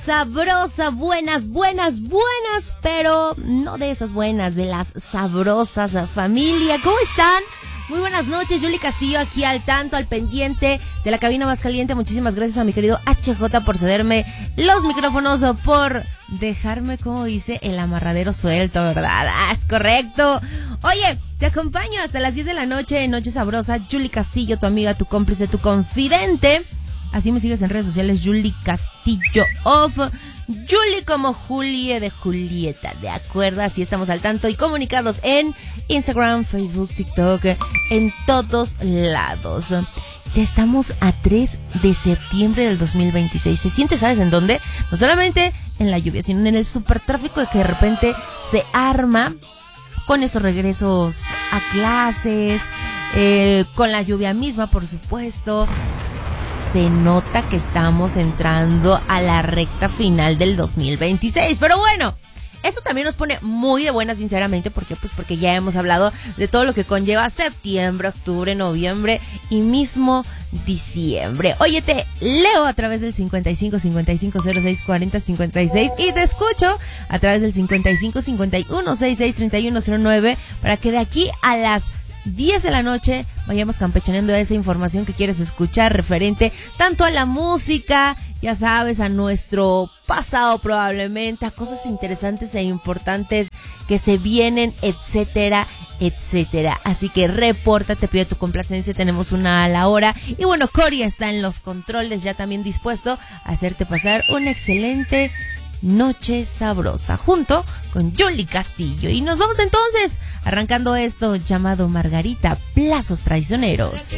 sabrosa, buenas, pero no de esas buenas, de las sabrosas, familia. ¿Cómo están? Muy buenas noches, Yuli Castillo aquí al tanto, al pendiente de la cabina más caliente. Muchísimas gracias a mi querido HJ por cederme los micrófonos o por dejarme, como dice, el amarradero suelto, ¿verdad? Es correcto. Oye, te acompaño hasta las 10 de la noche en Noche Sabrosa. Yuli Castillo, tu amiga, tu cómplice, tu confidente. Así me sigues en redes sociales, Yuli Castillo Off. Yuli como Julie de Julieta, ¿de acuerdo? Así estamos al tanto y comunicados en Instagram, Facebook, TikTok, en todos lados. Ya estamos a 3 de septiembre del 2026. Se siente, ¿sabes en dónde? No solamente en la lluvia, sino en el supertráfico que de repente se arma con estos regresos a clases, con la lluvia misma, por supuesto. Se nota que estamos entrando a la recta final del 2026. Pero bueno, esto también nos pone muy de buena, sinceramente. ¿Por qué? Pues porque ya hemos hablado de todo lo que conlleva septiembre, octubre, noviembre y mismo diciembre. Oye, te leo a través del 55 55 06 40 56 y te escucho a través del 55 51 66 31 09 para que de aquí a las 10 de la noche vayamos campechaneando esa información que quieres escuchar referente tanto a la música, ya sabes, a nuestro pasado probablemente, a cosas interesantes e importantes que se vienen, etcétera, etcétera. Así que repórtate, pide tu complacencia, tenemos una a la hora. Y bueno, Cory está en los controles ya también dispuesto a hacerte pasar una excelente noche sabrosa junto con Yuli Castillo. Y nos vamos entonces arrancando esto llamado Margarita, Plazos Traicioneros.